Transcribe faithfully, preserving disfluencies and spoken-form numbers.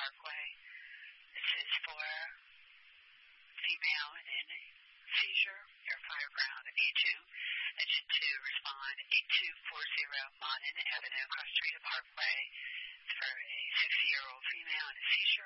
Parkway. This is for female in seizure, Air Fire Ground A two. Engine two, respond eight two four zero Monin Avenue, Costa Rica Parkway. It's for a sixty-year-old female in a seizure.